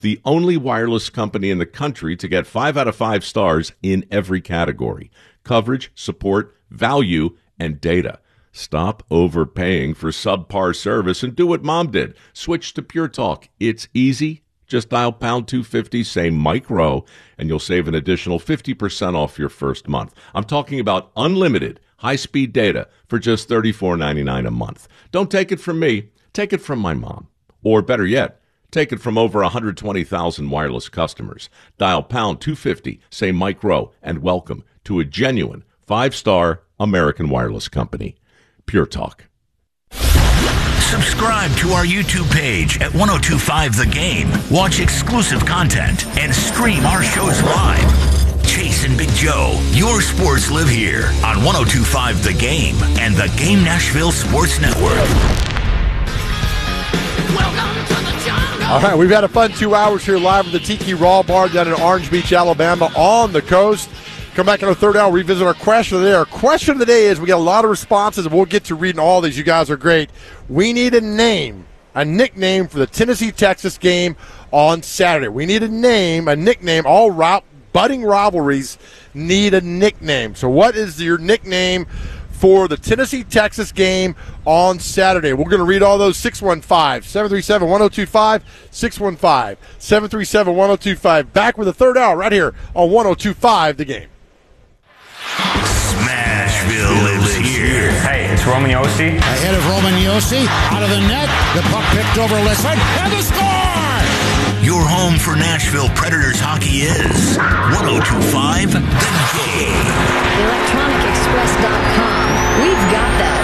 the only wireless company in the country to get 5 out of 5 stars in every category: coverage, support, value, and data. Stop overpaying for subpar service and do what Mom did. Switch to Pure Talk. It's easy. Just dial pound 250, say Mike Rowe, and you'll save an additional 50% off your first month. I'm talking about unlimited high-speed data for just $34.99 a month. Don't take it from me. Take it from my mom. Or better yet, take it from over 120,000 wireless customers. Dial pound 250, say Mike Rowe, and welcome to a genuine 5-star American wireless company. Pure Talk. Subscribe to our YouTube page at 1025 The Game. Watch exclusive content and stream our shows live. Chase and Big Joe, your sports live here on 1025 The Game and the Game Nashville Sports Network. Welcome to the jungle. All right, we've had a fun 2 hours here live at the Tiki Raw Bar down in Orange Beach, Alabama, on the coast. Come back in our third hour, revisit our question of the day. Our question of the day is, we got a lot of responses, and we'll get to reading all these. You guys are great. We need a nickname for the Tennessee-Texas game on Saturday. We need a nickname. All budding rivalries need a nickname. So what is your nickname for the Tennessee-Texas game on Saturday? We're going to read all those. 615-737-1025, 615-737-1025. Back with the third hour right here on 1025 The Game. Smashville lives here. Hey, it's Roman Yossi. Ahead of Roman Yossi, out of the net, the puck picked over Listen, and the score! Your home for Nashville Predators hockey is 1025 The Game. ElectronicExpress.com. We've got that.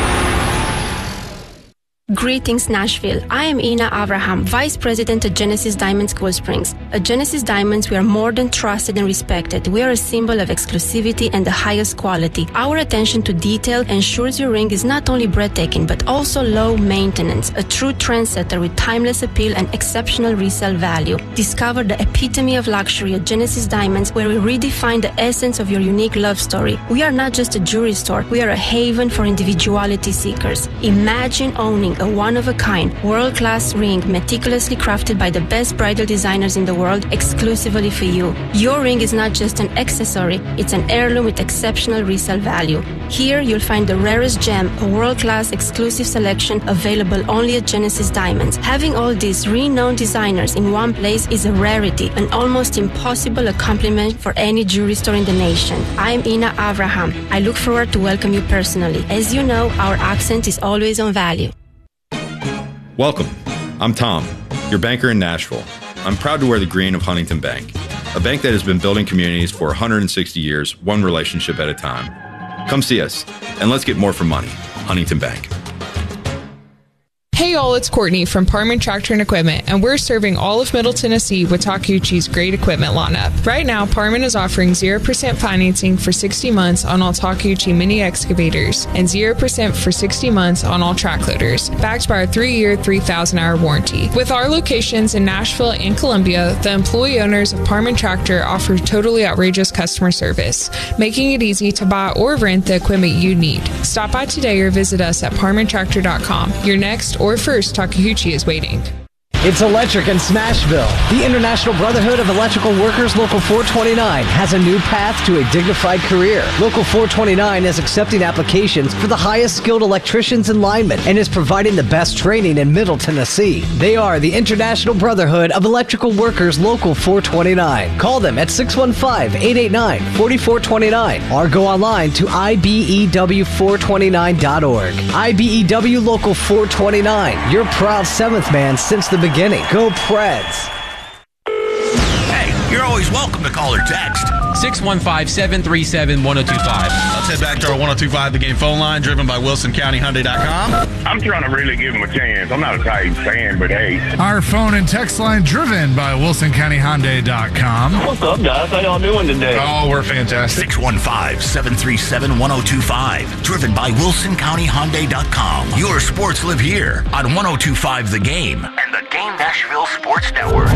Greetings, Nashville. I am Ina Avraham, Vice President at Genesis Diamonds Cool Springs. At Genesis Diamonds, we are more than trusted and respected. We are a symbol of exclusivity and the highest quality. Our attention to detail ensures your ring is not only breathtaking, but also low maintenance, a true trendsetter with timeless appeal and exceptional resale value. Discover the epitome of luxury at Genesis Diamonds, where we redefine the essence of your unique love story. We are not just a jewelry store. We are a haven for individuality seekers. Imagine owning a one-of-a-kind, world-class ring meticulously crafted by the best bridal designers in the world exclusively for you. Your ring is not just an accessory, it's an heirloom with exceptional resale value. Here, you'll find the rarest gem, a world-class exclusive selection available only at Genesis Diamonds. Having all these renowned designers in one place is a rarity, an almost impossible accomplishment for any jewelry store in the nation. I'm Ina Avraham. I look forward to welcome you personally. As you know, our accent is always on value. Welcome. I'm Tom, your banker in Nashville. I'm proud to wear the green of Huntington Bank, a bank that has been building communities for 160 years, one relationship at a time. Come see us, and let's get more for money. Huntington Bank. Hey y'all, it's Courtney from Parman Tractor and Equipment, and we're serving all of Middle Tennessee with Takeuchi's great equipment lineup. Right now, Parman is offering 0% financing for 60 months on all Takeuchi mini excavators and 0% for 60 months on all track loaders, backed by our 3-year, 3,000-hour warranty. With our locations in Nashville and Columbia, the employee owners of Parman Tractor offer totally outrageous customer service, making it easy to buy or rent the equipment you need. Stop by today or visit us at parmantractor.com. Your next or first Takeuchi is waiting. It's electric in Smashville. The International Brotherhood of Electrical Workers Local 429 has a new path to a dignified career. Local 429 is accepting applications for the highest skilled electricians and linemen and is providing the best training in Middle Tennessee. They are the International Brotherhood of Electrical Workers Local 429. Call them at 615-889-4429 or go online to ibew429.org. IBEW Local 429, your proud seventh man since the beginning. Go Preds. Hey, you're always welcome to call or text. 615-737-1025. Let's head back to our 1025 The Game phone line, driven by WilsonCountyHyundai.com. I'm trying to really give him a chance. I'm not a Titans fan, but hey. Our phone and text line, driven by WilsonCountyHyundai.com. What's up, guys? How y'all doing today? Oh, we're fantastic. 615-737-1025. Driven by WilsonCountyHyundai.com. Your sports live here on 1025 The Game and the Game Nashville Sports Network.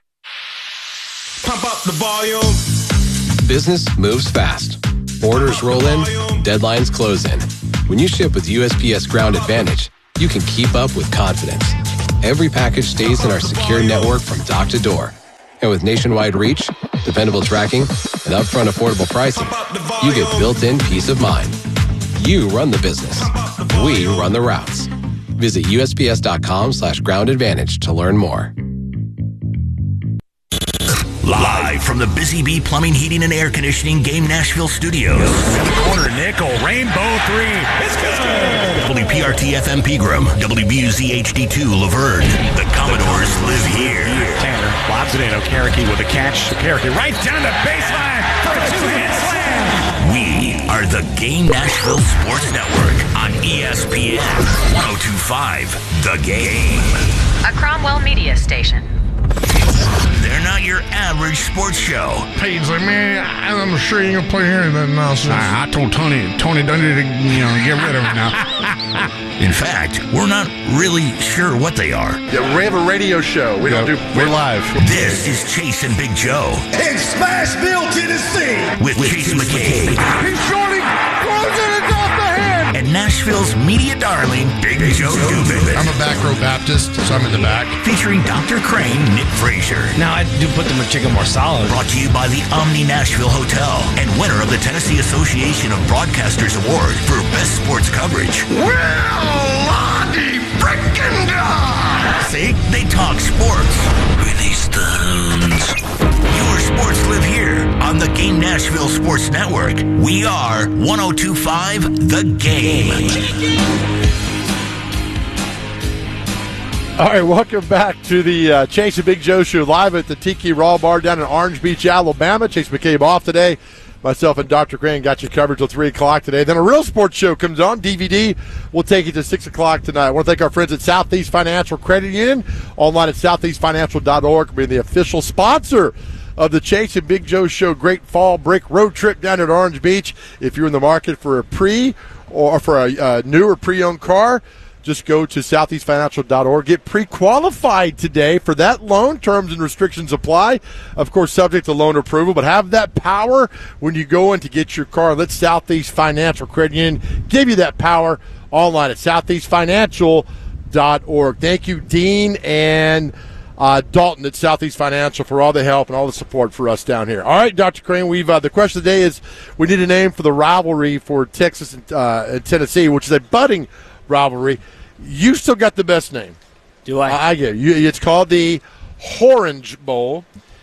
Pump up the volume. Business moves fast. Orders roll in, deadlines close in. When you ship with USPS Ground Advantage, you can keep up with confidence. Every package stays in our secure network from dock to door, And with nationwide reach, dependable tracking, and upfront affordable pricing, you get built-in peace of mind. You run the business. We run the routes. Visit USPS.com/Ground Advantage to learn more. Live from the Busy Bee Plumbing, Heating, and Air Conditioning Game Nashville Studios. In the corner, Nickel, rainbow three. It's good. WPRT FM Pegram, WBUZ HD2 Laverne. The Commodores live here. Tanner lobs it in. Okereke with a catch. Okereke right down the baseline for a two-hand slam. We are the Game Nashville Sports Network on ESPN 102.5 The Game. A Cromwell Media station. They're not your average sports show. Payne's like, man, I'm sure you ain't gonna play here and then nonsense. I told Tony Dungy to get rid of him now. In fact, we're not really sure what they are. Yeah, we have a radio show. We're live. This is Chase and Big Joe In Smashville, Tennessee. with Chase McCabe He's shorting. Closing it off the head. and Nashville's media darling, Big Joe Dubin. I'm a back row Baptist, so I'm in the back. Featuring Dr. Crane, Nick Frazier. Now, I do put the McChicken more solid. Brought to you by the Omni Nashville Hotel and winner of the Tennessee Association of Broadcasters Award for Best Sports Coverage. See, they talk sports. Release the hounds. Your sports live here on the Game Nashville Sports Network. We are 102.5 The Game. All right, welcome back to the Chase and Big Joe Show live at the Tiki Raw Bar down in Orange Beach, Alabama. Chase McCabe off today. Myself and Dr. Crane got you covered till 3 o'clock today. Then a real sports show comes on, DVD. We'll take you to 6 o'clock tonight. I want to thank our friends at Southeast Financial Credit Union, online at southeastfinancial.org, being the official sponsor of the Chase and Big Joe Show Great Fall Break road trip down at Orange Beach. If you're in the market for a pre or for a new or pre-owned car, just go to southeastfinancial.org. Get pre-qualified today for that loan. Terms and restrictions apply. Of course, subject to loan approval, but have that power when you go in to get your car. Let Southeast Financial Credit Union give you that power online at southeastfinancial.org. Thank you, Dean and Dalton at Southeast Financial for all the help and all the support for us down here. All right, Dr. Crane, the question of the day is we need a name for the rivalry for Texas and Tennessee, which is a budding rivalry. You still got the best name. Do I? I get you. It's called the Orange Bowl.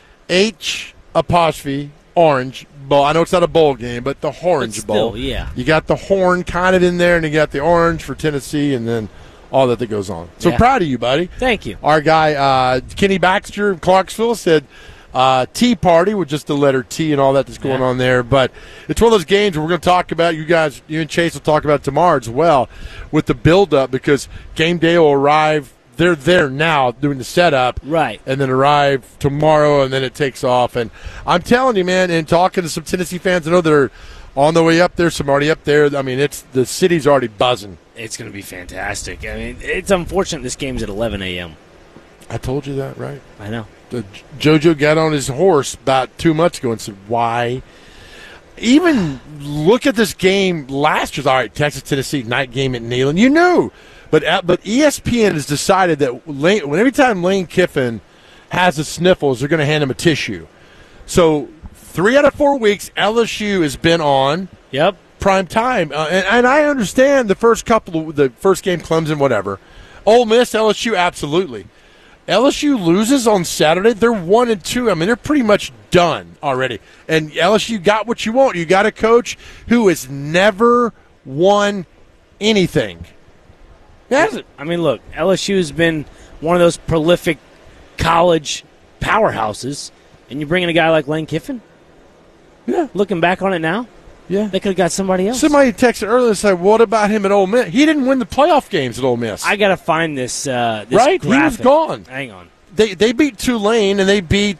H''Orange Bowl. I know it's not a bowl game, but the Orange Bowl. Yeah. You got the horn kind of in there, and you got the orange for Tennessee, and then all that goes on. So proud of you, buddy. Thank you. Our guy, Kenny Baxter in Clarksville, said Tea Party with just the letter T and all that's going on there. But it's one of those games we're going to talk about. You and Chase will talk about it tomorrow as well with the build-up, because game day will arrive. They're there now doing the setup. Right. And then arrive tomorrow, and then it takes off. And I'm telling you, man, and talking to some Tennessee fans, I know they're on the way up there, some already up there. I mean, the city's already buzzing. It's going to be fantastic. I mean, it's unfortunate this game's at 11 a.m. I told you that, right? I know. JoJo got on his horse about 2 months ago and said, why? Even look at this game last year. All right, Texas-Tennessee, night game at Neyland. You knew. But ESPN has decided that every time Lane Kiffin has the sniffles, they're going to hand him a tissue. So 3 out of 4 weeks, LSU has been on prime time. And I understand the first game, Clemson, whatever. Ole Miss, LSU, absolutely. LSU loses on Saturday. They're 1-2. I mean, they're pretty much done already. And LSU got what you want. You got a coach who has never won anything. I mean, look, LSU has been one of those prolific college powerhouses, and you bring in a guy like Lane Kiffin? Yeah. Looking back on it now? Yeah. They could have got somebody else. Somebody texted earlier and said, what about him at Ole Miss? He didn't win the playoff games at Ole Miss. I got to find this right? graphic. He was gone. Hang on. They beat Tulane, and they beat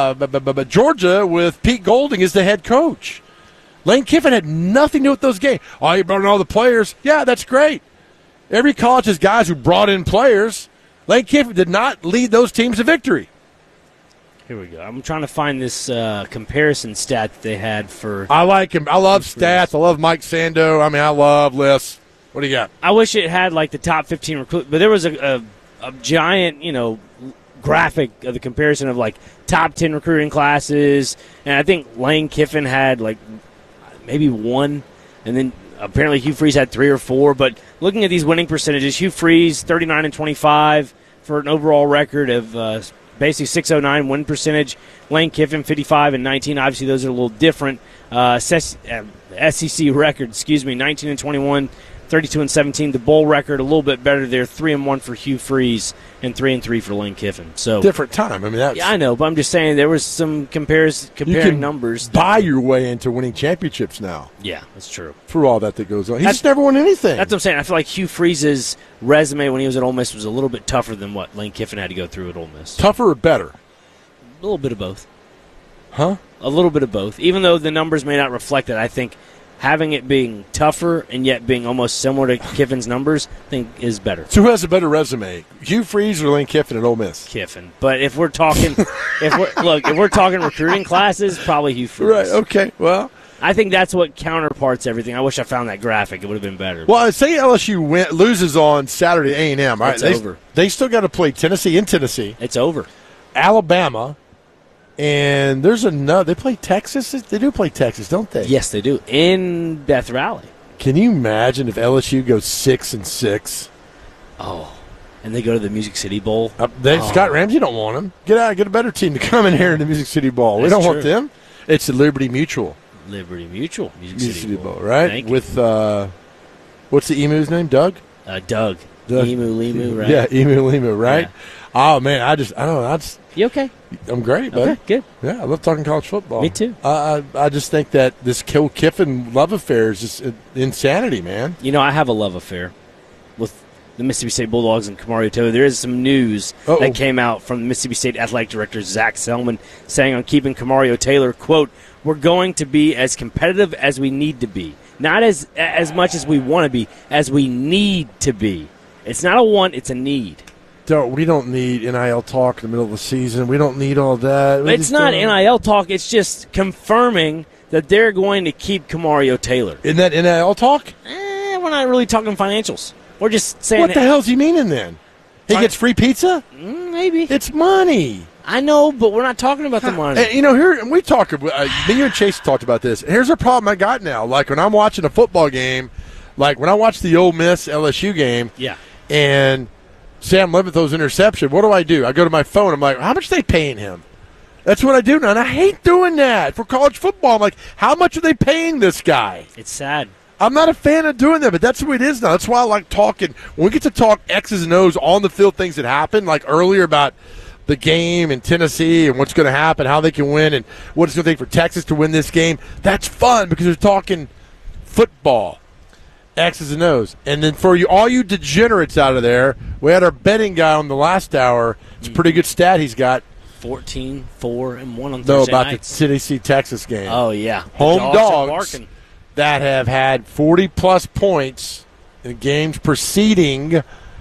Georgia with Pete Golding as the head coach. Lane Kiffin had nothing to do with those games. Oh, you brought in all the players. Yeah, that's great. Every college has guys who brought in players. Lane Kiffin did not lead those teams to victory. Here we go. I'm trying to find this comparison stat that they had for. I like him. I love stats. I love Mike Sando. I mean, I love lists. What do you got? I wish it had like the top 15 recruits, but there was a giant, graphic of the comparison of like top 10 recruiting classes, and I think Lane Kiffin had like maybe one, and then apparently Hugh Freeze had 3 or 4. But looking at these winning percentages, Hugh Freeze 39-25 for an overall record of basically 609 win percentage. Lane Kiffin 55-19. Obviously, those are a little different. SEC record, 19-21. 32-17. The bowl record a little bit better there. 3-1 for Hugh Freeze and 3-3 for Lane Kiffin. So different time. I mean, that's, yeah, I know, but I'm just saying there was some comparing numbers. Buy your way into winning championships now. Yeah, that's true. Through all that goes on, he's just never won anything. That's what I'm saying. I feel like Hugh Freeze's resume when he was at Ole Miss was a little bit tougher than what Lane Kiffin had to go through at Ole Miss. Tougher or better? A little bit of both. Huh? A little bit of both. Even though the numbers may not reflect it, I think having it being tougher and yet being almost similar to Kiffin's numbers, I think is better. So who has a better resume, Hugh Freeze or Lane Kiffin at Ole Miss? Kiffin. But if we're talking, if we're talking recruiting classes, probably Hugh Freeze. Right. Okay. Well, I think that's what counterparts everything. I wish I found that graphic; it would have been better. Well, say LSU loses on Saturday, A&M. Right? It's over. They still got to play Tennessee in Tennessee. It's over. Alabama. And there's another. They play Texas. They do play Texas, don't they? Yes, they do in Death Valley. Can you imagine if LSU goes 6-6? Oh, and they go to the Music City Bowl. Scott Ramsey don't want them. Get out. Get a better team to come in here in the Music City Bowl. We don't want them. It's the Liberty Mutual. Liberty Mutual Music City Bowl, right? Thank With what's the emu's name? Doug. Doug. Emu Limu, right? Yeah, Emu Limu, right? Yeah. Oh man, I don't know. That's you okay? I'm great, buddy. Okay, good. Yeah, I love talking college football. Me too. I just think that this Kiffin love affair is just insanity, man. You know, I have a love affair with the Mississippi State Bulldogs and Kamario Taylor. There is some news that came out from the Mississippi State Athletic Director Zach Selman saying on keeping Kamario Taylor, quote, "We're going to be as competitive as we need to be. Not as much as we want to be, as we need to be. It's not a want, it's a need." We don't need NIL talk in the middle of the season. We don't need all that. It's not NIL talk. It's just confirming that they're going to keep Kamario Taylor. Isn't that NIL talk? We're not really talking financials. We're just saying. What the hell's he meaning then? He gets free pizza? Maybe. It's money. I know, but we're not talking about the money. And, here we talk. Me and Chase talked about this. Here's a problem I got now. Like when I'm watching a football game, like when I watch the Ole Miss LSU game, yeah, and Sam Leventhau's interception, what do? I go to my phone. I'm like, how much are they paying him? That's what I do now, and I hate doing that for college football. I'm like, how much are they paying this guy? It's sad. I'm not a fan of doing that, but that's the way it is now. That's why I like talking. When we get to talk X's and O's on the field, things that happen, like earlier about the game in Tennessee and what's going to happen, how they can win, and what it's going to take for Texas to win this game, that's fun because we're talking football. X's and O's. And then for you, all you degenerates out of there, we had our betting guy on the last hour. It's a pretty good stat he's got. 14-4-1 on Thursday No, about nights. the Tennessee-Texas game. Oh, yeah. Home dogs that have had 40-plus points in games preceding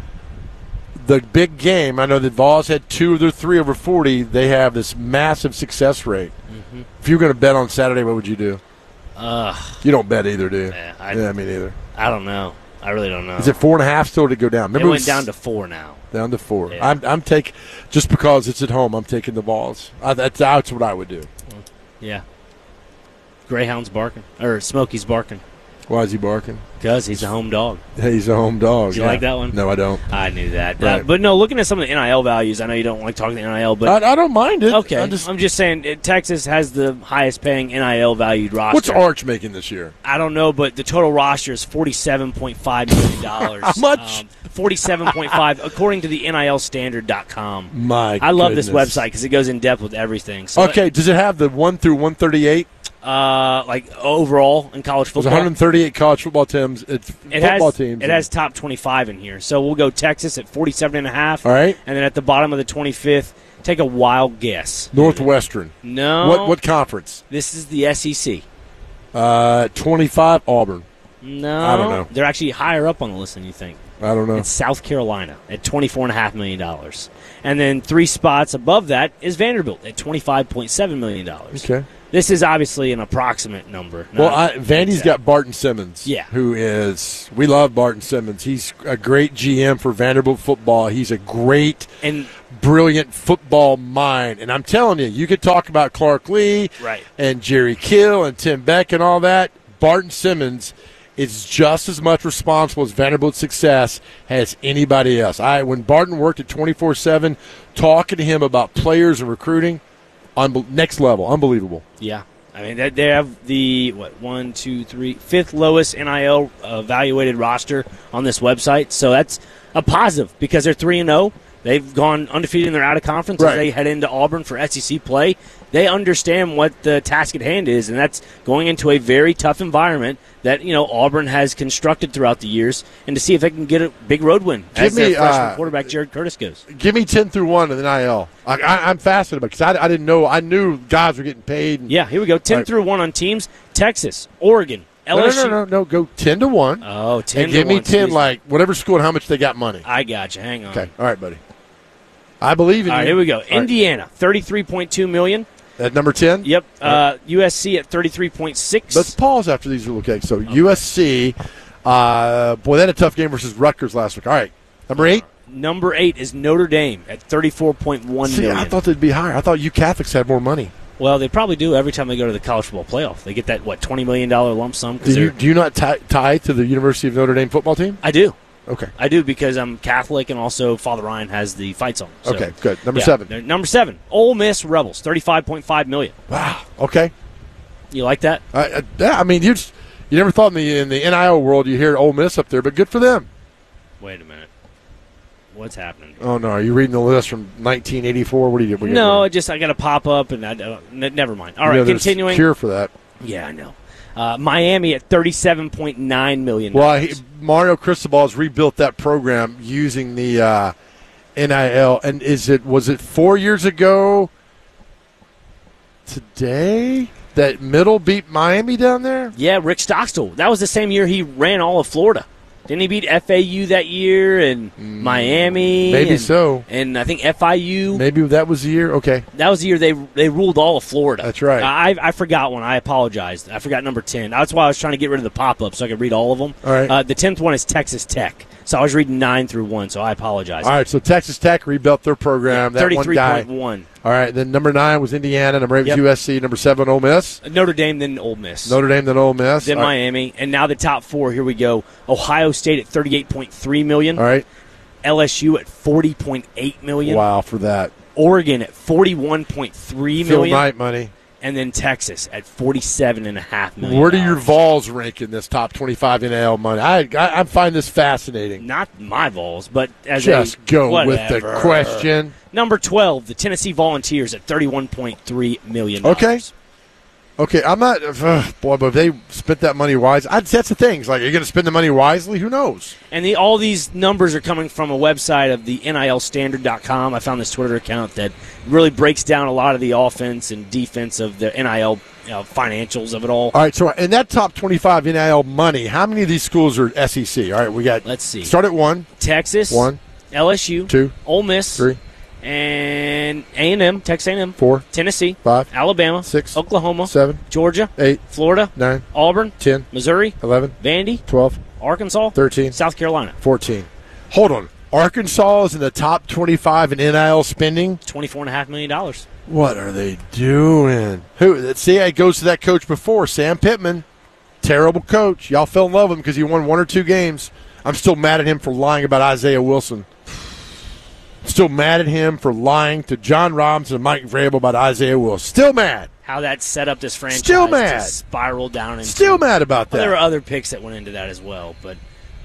the big game. I know that Vols had 2 of their 3 over 40. They have this massive success rate. Mm-hmm. If you were going to bet on Saturday, what would you do? You don't bet either, do you? Yeah, me neither. I don't know. I really don't know. Is it 4.5 still to go down? Remember it went down to 4 now. Down to 4. Yeah. I'm taking, just because it's at home, I'm taking the Vols. That's what I would do. Yeah. Greyhound's barking. Or Smokey's barking. Why is he barking? Because he's a home dog. He's a home dog. Do you like that one? No, I don't. I knew that. Right. But no, looking at some of the NIL values, I know you don't like talking the NIL, but I don't mind it. Okay, I'm just saying Texas has the highest paying NIL valued roster. What's Arch making this year? I don't know, but the total roster is $47.5 million. How much? 47.5, according to the NILstandard.com. I love this website because it goes in depth with everything. So okay, does it have the 1 through 138? Like overall in college football, there's 138 college football teams. It has top 25 in here. So we'll go Texas at 47.5. All right, and then at the bottom of the 25th, take a wild guess. Northwestern. No. What conference? This is the SEC. 25 Auburn. No, I don't know. They're actually higher up on the list than you think. I don't know. It's South Carolina at $24.5 million. And then 3 spots above that is Vanderbilt at $25.7 million. Okay. This is obviously an approximate number. Well, Vandy's got Barton Simmons, who is – we love Barton Simmons. He's a great GM for Vanderbilt football. He's a great and brilliant football mind. And I'm telling you, you could talk about Clark Lee and Jerry Kill and Tim Beck and all that. Barton Simmons is just as much responsible as Vanderbilt's success as anybody else. When Barton worked at 24/7, talking to him about players and recruiting – next level, unbelievable. Yeah, I mean they have the 5th lowest NIL evaluated roster on this website, so that's a positive because they're 3-0. They've gone undefeated in their out of conference as they head into Auburn for SEC play. They understand what the task at hand is, and that's going into a very tough environment that Auburn has constructed throughout the years, and to see if they can get a big road win as their freshman quarterback Jared Curtis goes. Give me 10 through 1 in the NIL. I'm fascinated because I didn't know. I knew guys were getting paid. Yeah, here we go. 10 through 1 on teams: Texas, Oregon, LSU. No. Go 10 to 1. Oh, 10 and to 1. Give me 10, like whatever school and how much they got money. I got you. Hang on. Okay. All right, buddy. I believe in you. All right, here we go. Indiana, $33.2 million. At number 10? Yep. USC at 33.6. Let's pause after these are okay. So USC, boy, they had a tough game versus Rutgers last week. All right. Number 8? Number 8 is Notre Dame at $34.1 million. I thought they'd be higher. I thought you Catholics had more money. Well, they probably do every time they go to the college football playoff. They get that, $20 million lump sum. Do you not tie to the University of Notre Dame football team? I do. Okay. I do because I'm Catholic and also Father Ryan has the fight song. So, okay, good. Number 7. Number 7, Ole Miss Rebels, $35.5 million. Wow. Okay. You like that? Yeah, I mean, you never thought in the NIL world you hear Ole Miss up there, but good for them. Wait a minute. What's happening? Oh, no. Are you reading the list from 1984? What do you do? No, I got to pop up and never mind. All right, continuing. There's a cure for that. Yeah, I know. Miami at $37.9 million. Well, Mario Cristobal has rebuilt that program using the NIL. And was it 4 years ago today that Middle beat Miami down there? Yeah, Rick Stockstill. That was the same year he ran all of Florida. Didn't he beat FAU that year and Miami? Maybe so. And I think FIU. Maybe that was the year? Okay. That was the year they ruled all of Florida. That's right. I forgot one. I apologized. I forgot number 10. That's why I was trying to get rid of the pop-up so I could read all of them. All right. The 10th one is Texas Tech. So I was reading 9 through 1, so I apologize. All right, so Texas Tech rebuilt their program. Yeah, 33.1. All right, then number 9 was Indiana. Number 8 was USC. Number 7, Ole Miss. Notre Dame, then Ole Miss. Notre Dame, then Ole Miss. Then Miami. And now the top 4, here we go. Ohio State at $38.3 million. All right. LSU at $40.8 million. Wow, for that. Oregon at $41.3 million. Phil Knight money. And then Texas at $47.5 million. Where do your Vols rank in this top 25 NIL money? I find this fascinating. Not my Vols, but as just go whatever. With the question. Number 12, the Tennessee Volunteers at $31.3 million. Okay, I'm not. Boy, but if they spent that money wisely, that's the thing. It's like, are you going to spend the money wisely? Who knows? And all these numbers are coming from a website of the NILstandard.com. I found this Twitter account that really breaks down a lot of the offense and defense of the NIL financials of it all. All right, so in that top 25 NIL money, how many of these schools are SEC? All right, we got. Let's see. Start at 1. Texas. 1. LSU. 2. Ole Miss. 3. And A&M, Texas A&M. 4. Tennessee. 5. Alabama. 6. Oklahoma. 7. Georgia. 8. Florida. 9. Auburn. 10. Missouri. 11. Vandy. 12. Arkansas. 13. South Carolina. 14. Hold on. Arkansas is in the top 25 in NIL spending. $24.5 million. What are they doing? See, it goes to that coach before, Sam Pittman. Terrible coach. Y'all fell in love with him because he won 1 or 2 games. I'm still mad at him for lying about Isaiah Wilson. Still mad at him for lying to John Robinson and Mike Vrabel about Isaiah Wilson. Still mad. How that set up this franchise Still mad. to spiral down into. Still mad about that. Well, there were other picks that went into that as well, but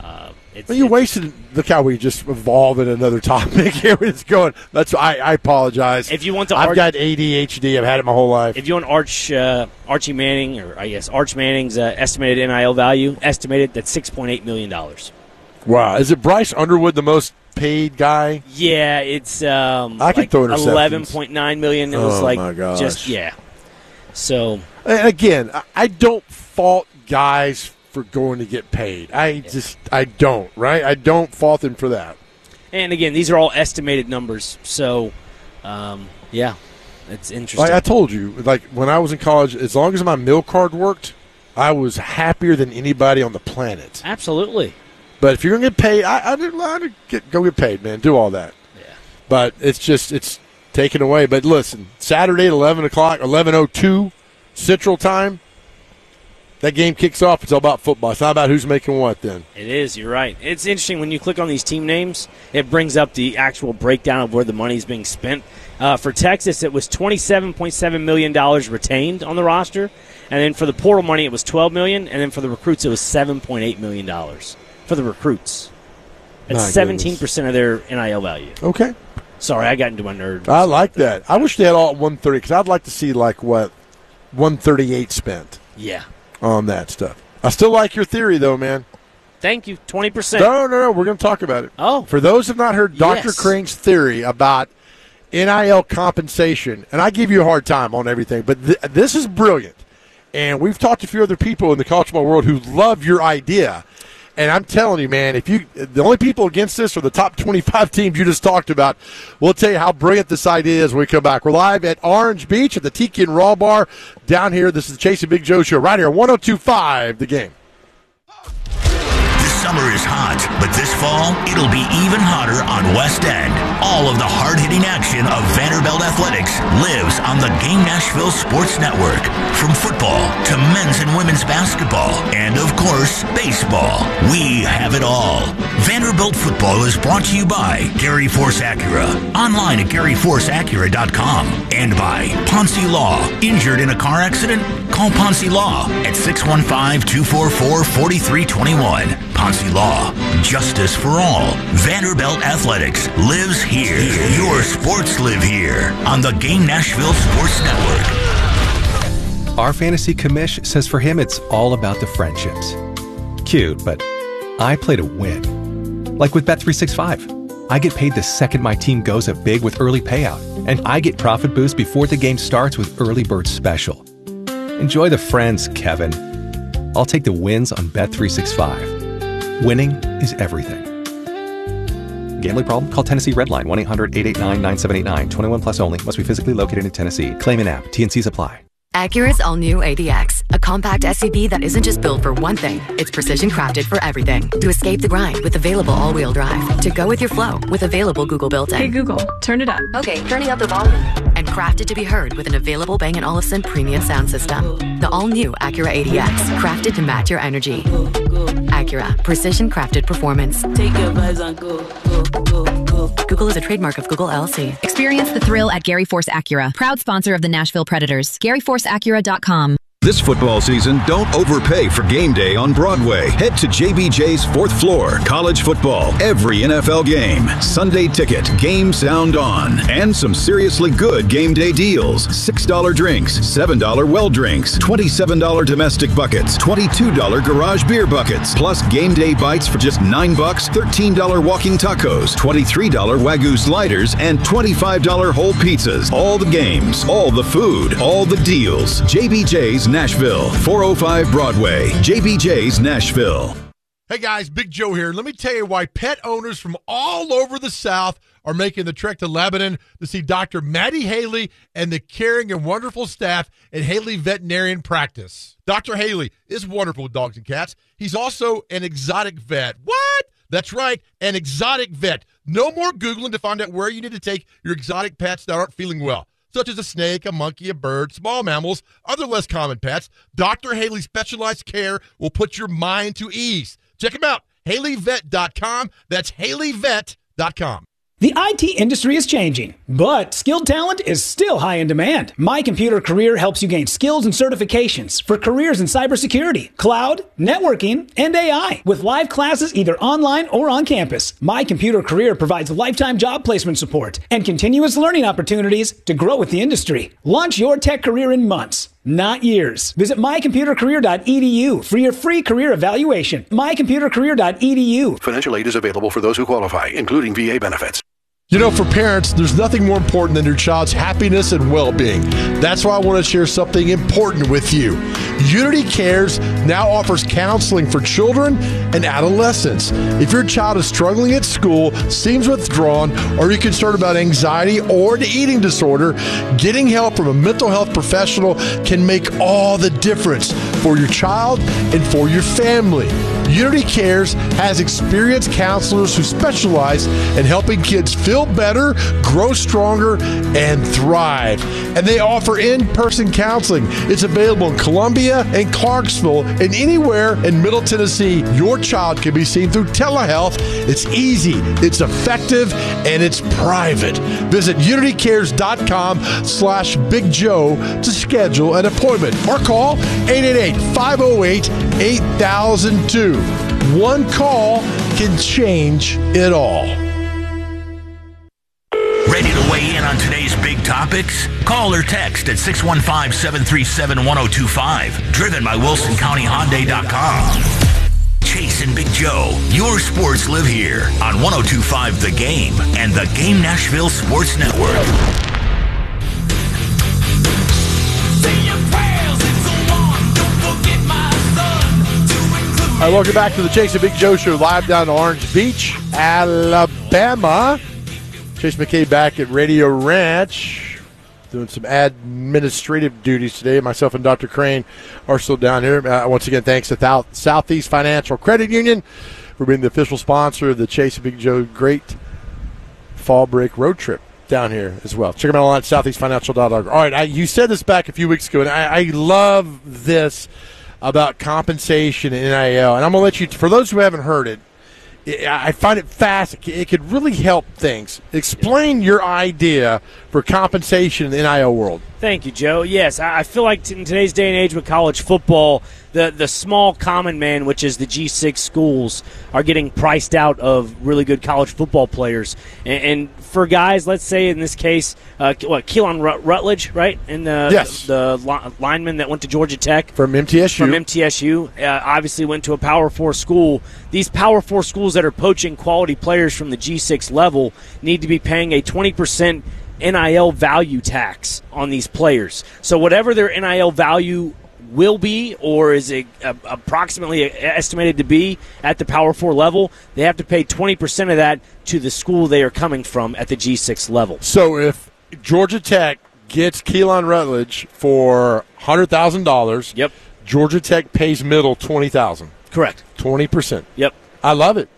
you wasted. Look how we just evolved in another topic here. It's going. That's. I apologize. If you want to, I've got ADHD. I've had it my whole life. If you want Archie Manning, or I guess Arch Manning's estimated NIL value, estimated that's $6.8 million. Wow, is it Bryce Underwood the most paid guy? Yeah, it's I could throw interceptions. $11.9 million. It was my gosh. just So again, I don't fault guys for going to get paid. I don't, right? I don't fault him for that. And, again, these are all estimated numbers. So, yeah, it's interesting. Like I told you, like when I was in college, as long as my meal card worked, I was happier than anybody on the planet. Absolutely. But if you're going to get paid, I'd go get paid, man. Do all that. Yeah. But it's taken away. But listen, Saturday at 11 o'clock, 11:02 Central Time, that game kicks off. It's all about football. It's not about who's making what then. It is. You're right. It's interesting when you click on these team names, it brings up the actual breakdown of where the money is being spent. For Texas, it was $27.7 million retained on the roster. And then for the portal money, it was $12 million. And then for the recruits, it was $7.8 million for the recruits. That's 17% of their NIL value. Okay. Sorry, I got into my nerd. I like that. I wish they had all at 130 because I'd like to see like what 138 spent. Yeah. On that stuff. I still like your theory though, man. Thank you. 20%. No. We're going to talk about it. Oh. For those who have not heard Dr. Crane's theory about NIL compensation, and I give you a hard time on everything, but this is brilliant. And we've talked to a few other people in the college football world who love your idea. And I'm telling you, man, the only people against this are the top 25 teams you just talked about. We'll tell you how brilliant this idea is when we come back. We're live at Orange Beach at the Tiki and Raw Bar down here. This is the Chase and Big Joe Show right here, 102.5 The Game. Summer is hot, but this fall, it'll be even hotter on West End. All of the hard-hitting action of Vanderbilt Athletics lives on the Game Nashville Sports Network. From football to men's and women's basketball, and of course, baseball. We have it all. Vanderbilt football is brought to you by Gary Force Acura. Online at GaryForceAcura.com. And by Ponce Law. Injured in a car accident? Call Ponce Law at 615-244-4321. Ponce Law. Justice for all. Vanderbilt Athletics lives here. Your sports live here on the Game Nashville Sports Network. Our fantasy commish says for him it's all about the friendships. Cute, but I play to win. Like with Bet365. I get paid the second my team goes up big with early payout, and I get profit boost before the game starts with Early Bird Special. Enjoy the friends, Kevin. I'll take the wins on Bet365. Winning is everything. Gambling problem? Call Tennessee Redline 1-800-889-9789. 21 plus only. Must be physically located in Tennessee. Claim in app. TNCs apply. Acura's all-new ADX, a compact SUV that isn't just built for one thing. It's precision crafted for everything. To escape the grind with available all-wheel drive. To go with your flow with available Google built-in. Hey Google, turn it up. Okay, turning up the volume. And crafted to be heard with an available Bang & Olufsen premium sound system. The all-new Acura ADX, crafted to match your energy. Acura, precision crafted performance. Take your vibes on go. Google is a trademark of Google LLC. Experience the thrill at Gary Force Acura, proud sponsor of the Nashville Predators. GaryForceAcura.com. This football season, don't overpay for game day on Broadway. Head to JBJ's 4th floor. College football, every NFL game. Sunday ticket, game sound on. And some seriously good game day deals. $6 drinks, $7 well drinks, $27 domestic buckets, $22 garage beer buckets. Plus game day bites for just $9, $13 walking tacos, $23 Wagyu sliders, and $25 whole pizzas. All the games, all the food, all the deals. JBJ's Nashville, 405 Broadway. JBJ's Nashville. Hey guys, Big Joe here. Let me tell you why pet owners from all over the South are making the trek to Lebanon to see Dr. Maddie Haley and the caring and wonderful staff at Haley Veterinarian Practice. Dr. Haley is wonderful with dogs and cats. He's also an exotic vet. What? That's right, an exotic vet. No more Googling to find out where you need to take your exotic pets that aren't feeling well, such as a snake, a monkey, a bird, small mammals, other less common pets. Dr. Haley's specialized care will put your mind to ease. Check him out, HaleyVet.com. That's HaleyVet.com. The IT industry is changing, but skilled talent is still high in demand. My Computer Career helps you gain skills and certifications for careers in cybersecurity, cloud, networking, and AI. With live classes either online or on campus, My Computer Career provides lifetime job placement support and continuous learning opportunities to grow with the industry. Launch your tech career in months, not years. Visit mycomputercareer.edu for your free career evaluation. mycomputercareer.edu. Financial aid is available for those who qualify, including VA benefits. You know, for parents, there's nothing more important than your child's happiness and well-being. That's why I want to share something important with you. Unity Cares now offers counseling for children and adolescents. If your child is struggling at school, seems withdrawn, or you're concerned about anxiety or an eating disorder, getting help from a mental health professional can make all the difference for your child and for your family. Unity Cares has experienced counselors who specialize in helping kids feel better, grow stronger, and thrive. And they offer in-person counseling. It's available in Columbia and Clarksville and anywhere in Middle Tennessee. Your child can be seen through telehealth. It's easy, it's effective, and it's private. Visit unitycares.com/Big Joe to schedule an appointment or call 888-508-8002. One call can change it all. Ready to weigh in on today's big topics? Call or text at 615-737-1025. Driven by WilsonCountyHyundai.com. Chase and Big Joe, your sports live here on 102.5 The Game and The Game Nashville Sports Network. All right, welcome back to the Chase and Big Joe Show, live down in Orange Beach, Alabama. Chase McKay back at Radio Ranch, doing some administrative duties today. Myself and Dr. Crane are still down here. Once again, thanks to Southeast Financial Credit Union for being the official sponsor of the Chase and Big Joe Great Fall Break Road Trip down here as well. Check them out online at southeastfinancial.org. All right, you said this back a few weeks ago, and I love this about compensation and NIL. And I'm going to let you, for those who haven't heard it, I find it fast. It could really help things. Explain your idea for compensation in the NIL world. Thank you, Joe. Yes, I feel like in today's day and age with college football, the small common man, which is the G6 schools, are getting priced out of really good college football players. And for guys, let's say in this case, Keelan Rutledge, right? And the lineman that went to Georgia Tech. From MTSU. Obviously went to a Power 4 school. These Power 4 schools that are poaching quality players from the G6 level need to be paying a 20% NIL value tax on these players. So whatever their NIL value will be, or is it approximately estimated to be at the Power 4 level, they have to pay 20% of that to the school they are coming from at the G6 level. So if Georgia Tech gets Keelan Rutledge for $100,000, yep, Georgia Tech pays middle $20,000. Correct. 20%. Yep. I love it.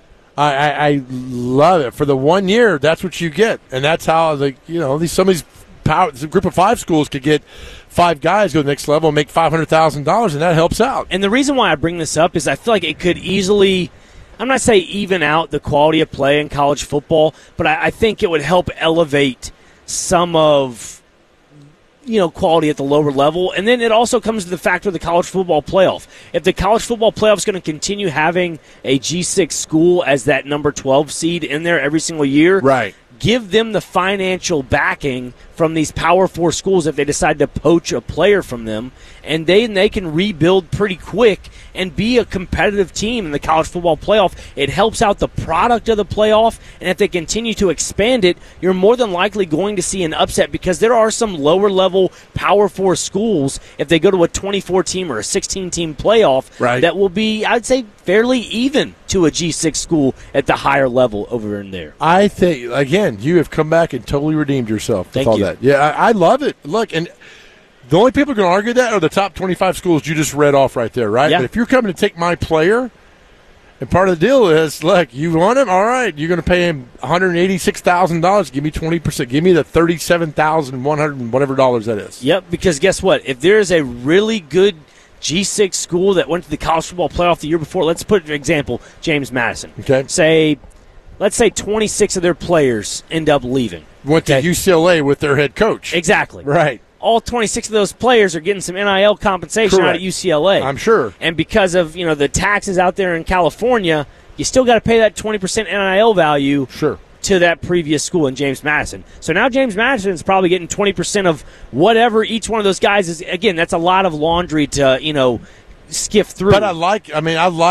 I love it. For the 1 year, that's what you get, and that's how some of these group of 5 schools could get 5 guys go to the next level and make $500,000, and that helps out. And the reason why I bring this up is I feel like it could easily, I'm not saying even out the quality of play in college football, but I think it would help elevate some of quality at the lower level. And then it also comes to the factor of the college football playoff. If the college football playoff is going to continue having a G6 school as that number 12 seed in there every single year, right, give them the financial backing from these Power 4 schools if they decide to poach a player from them, and they can rebuild pretty quick and be a competitive team in the college football playoff. It helps out the product of the playoff, and if they continue to expand it, you're more than likely going to see an upset because there are some lower-level Power 4 schools, if they go to a 24-team or a 16-team playoff, right, that will be, I'd say, fairly even to a G6 school at the higher level over in there. I think, again, you have come back and totally redeemed yourself. Thank you. That. Yeah, I love it. Look, and the only people going to argue that are the top 25 schools you just read off right there, right? Yeah. But if you're coming to take my player, and part of the deal is, look, you want him? All right, you're going to pay him $186,000. Give me 20%. Give me the $37,100 whatever dollars that is. Yep, because guess what? If there is a really good G6 school that went to the college football playoff the year before, let's put an example, James Madison. Okay. Let's say 26 of their players end up leaving. Went to UCLA with their head coach. Exactly. Right. All 26 of those players are getting some NIL compensation out of UCLA. I'm sure. And because of the taxes out there in California, you still got to pay that 20% NIL value to that previous school in James Madison. So now James Madison is probably getting 20% of whatever each one of those guys is. Again, that's a lot of laundry to skiff through. But I like this.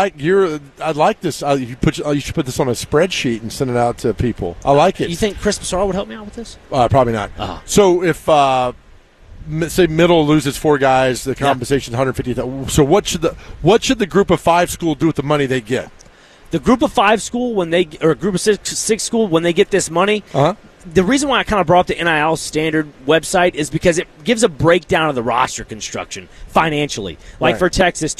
You should put this on a spreadsheet and send it out to people. I like it. You think Chris Passaro would help me out with this? Probably not. So if say middle loses 4 guys, the compensation is $150,000. So what should the group of 5 school do with the money they get? The group of 5 school or group of six school when they get this money. The reason why I kind of brought up the NIL standard website is because it gives a breakdown of the roster construction financially. Like for Texas,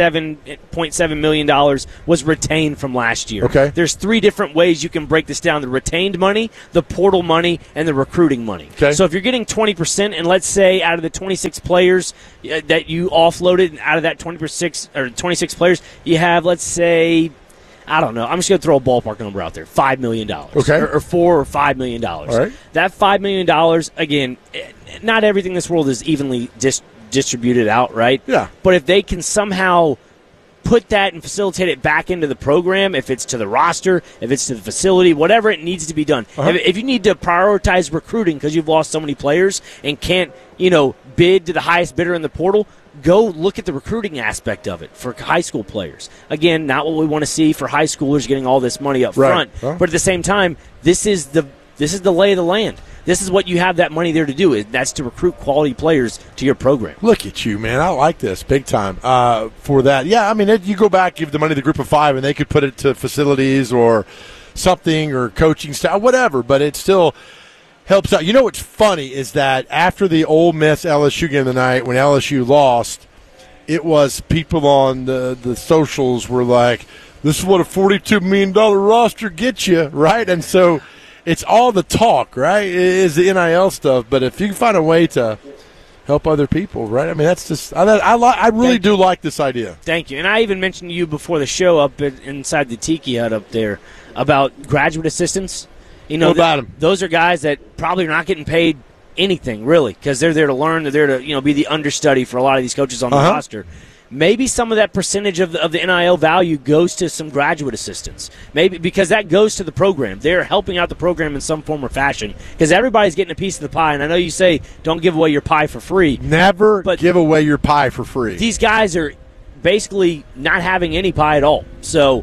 $27.7 million was retained from last year. Okay. There's 3 different ways you can break this down: the retained money, the portal money, and the recruiting money. Okay. So if you're getting 20%, and let's say out of the 26 players that you offloaded, and out of that 26 players, you have, let's say, I don't know, I'm just going to throw a ballpark number out there, $5 million. Okay. Or $4 or $5 million. All right. That $5 million, again, not everything in this world is evenly distributed out, right? Yeah. But if they can somehow put that and facilitate it back into the program, if it's to the roster, if it's to the facility, whatever it needs to be done. If you need to prioritize recruiting because you've lost so many players and can't, bid to the highest bidder in the portal, go look at the recruiting aspect of it for high school players. Again, not what we want to see for high schoolers getting all this money up front. But at the same time, this is the lay of the land. This is what you have that money there to do. That's to recruit quality players to your program. Look at you, man. I like this big time for that. Yeah, I mean, you go back, give the money to the group of 5, and they could put it to facilities or something or coaching staff, whatever, but it still helps out. You know what's funny is that after the Ole Miss LSU game tonight, when LSU lost, it was people on the socials were like, this is what a $42 million roster gets you, right? And so it's all the talk, right? It is the NIL stuff. But if you can find a way to help other people, right? I mean, that's just I really do like this idea. Thank you. And I even mentioned to you before the show up inside the Tiki Hut up there about graduate assistants. What about them? Those are guys that probably are not getting paid anything, really, because they're there to learn. They're there to be the understudy for a lot of these coaches on the roster. Maybe some of that percentage of the NIL value goes to some graduate assistants. Maybe because that goes to the program. They're helping out the program in some form or fashion because everybody's getting a piece of the pie. And I know you say don't give away your pie for free. Never give away your pie for free. These guys are basically not having any pie at all. So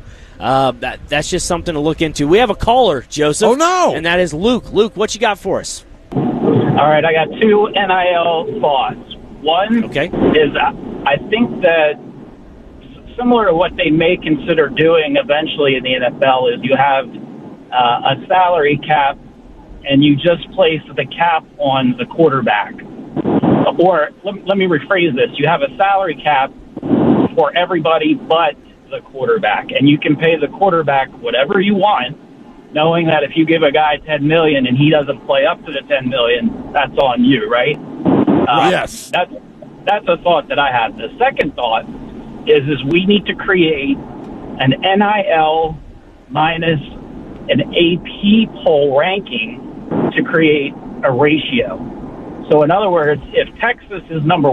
that's just something to look into. We have a caller, Joseph. Oh, no. And that is Luke. Luke, what you got for us? All right, I got 2 NIL thoughts. One is I think that similar to what they may consider doing eventually in the NFL is you have a salary cap and you just place the cap on the quarterback. Or let me rephrase this. You have a salary cap for everybody but the quarterback, and you can pay the quarterback whatever you want, knowing that if you give a guy $10 million and he doesn't play up to the $10 million, that's on you, right? Yes. That's a thought that I have. The second thought is we need to create an NIL minus an AP poll ranking to create a ratio. So in other words, if Texas is number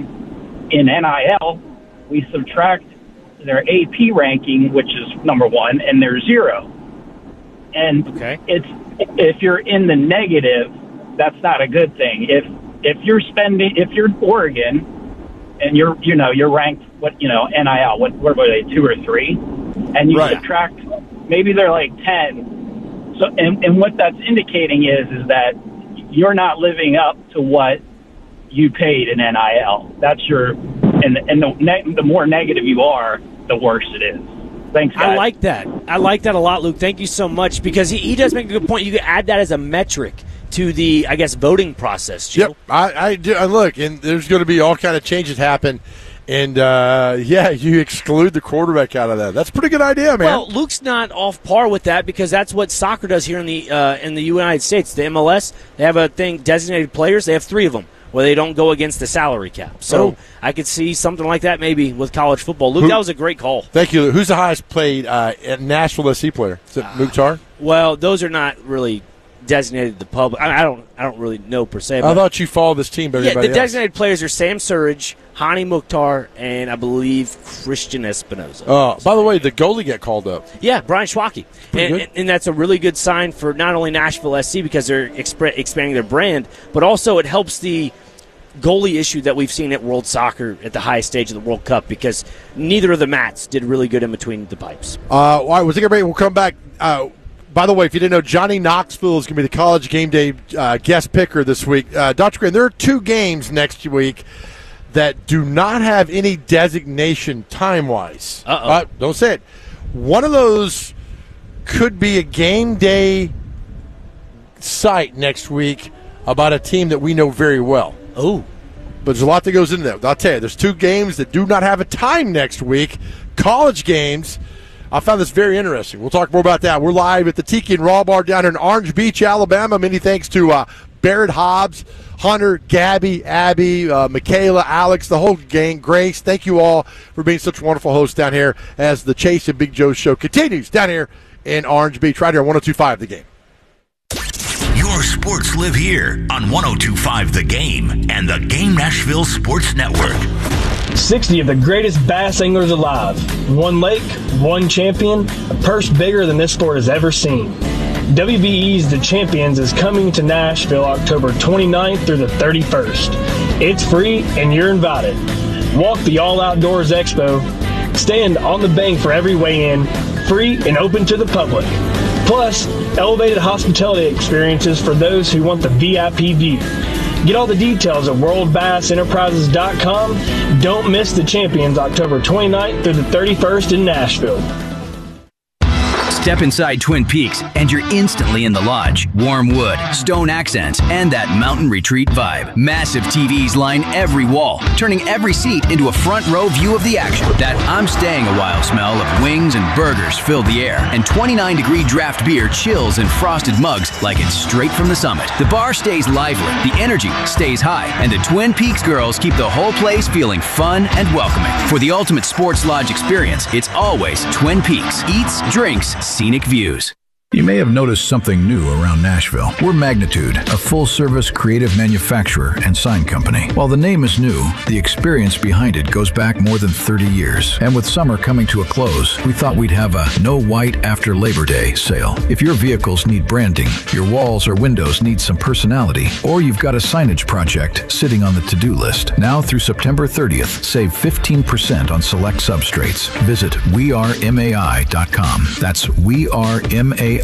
1 in NIL, we subtract their AP ranking, which is number 1, and they're 0. And if you're in the negative, that's not a good thing. If you're Oregon and you're ranked NIL, what were they, 2 or 3, and you subtract, maybe they're like 10. So and what that's indicating is that you're not living up to what you paid in NIL. That's the more negative you are, the worse it is. Thanks, guys. I like that. I like that a lot, Luke. Thank you so much, because he does make a good point. You can add that as a metric to the, I guess, voting process, Joe. Yep, I do. And look, and there's going to be all kind of changes happen. And, you exclude the quarterback out of that. That's a pretty good idea, man. Well, Luke's not off par with that because that's what soccer does here in the United States. The MLS, they have a thing, designated players. They have 3 of them where they don't go against the salary cap. So I could see something like that maybe with college football. Luke, that was a great call. Thank you. Who's the highest paid Nashville SC player? Is it Mukhtar? Well, those are not really designated to the public. I don't really know per se. I thought you followed this team better than anybody the designated players are Sam Surridge, Hani Mukhtar, and I believe Christian Espinoza. Oh, by the way, the goalie got called up. Yeah, Brian Schwacke. And that's a really good sign for not only Nashville SC because they're expanding their brand, but also it helps the goalie issue that we've seen at World Soccer at the highest stage of the World Cup, because neither of the Matts did really good in between the pipes. All right, we'll take a break. We'll come back. By the way, if you didn't know, Johnny Knoxville is going to be the College Game Day guest picker this week. Dr. Graham, there are 2 games next week that do not have any designation time-wise. Don't say it. One of those could be a game day site next week about a team that we know very well. Oh. But there's a lot that goes into that. I'll tell you, there's 2 games that do not have a time next week. College games. I found this very interesting. We'll talk more about that. We're live at the Tiki and Raw Bar down here in Orange Beach, Alabama. Many thanks to Barrett Hobbs, Hunter, Gabby, Abby, Michaela, Alex, the whole gang. Grace, thank you all for being such wonderful hosts down here as the Chase and Big Joe show continues down here in Orange Beach, right here on 102.5 The Game. Your sports live here on 102.5 The Game and the Game Nashville Sports Network. 60 of the greatest bass anglers alive. 1 lake, 1 champion, a purse bigger than this sport has ever seen. WBE's The Champions is coming to Nashville October 29th through the 31st. It's free and you're invited. Walk the All Outdoors Expo. Stand on the bank for every weigh-in, free and open to the public. Plus, elevated hospitality experiences for those who want the VIP view. Get all the details at worldbassenterprises.com. Don't miss The Champions October 29th through the 31st in Nashville. Step inside Twin Peaks and you're instantly in the lodge. Warm wood, stone accents, and that mountain retreat vibe. Massive TVs line every wall, turning every seat into a front row view of the action. That I'm staying a while smell of wings and burgers fill the air, and 29-degree draft beer chills in frosted mugs like it's straight from the summit. The bar stays lively, the energy stays high, and the Twin Peaks girls keep the whole place feeling fun and welcoming. For the ultimate sports lodge experience, it's always Twin Peaks. Eats, drinks, scenic views. You may have noticed something new around Nashville. We're Magnitude, a full-service creative manufacturer and sign company. While the name is new, the experience behind it goes back more than 30 years. And with summer coming to a close, we thought we'd have a No White After Labor Day sale. If your vehicles need branding, your walls or windows need some personality, or you've got a signage project sitting on the to-do list, now through September 30th, save 15% on select substrates. Visit wearemai.com. That's wearemai.com.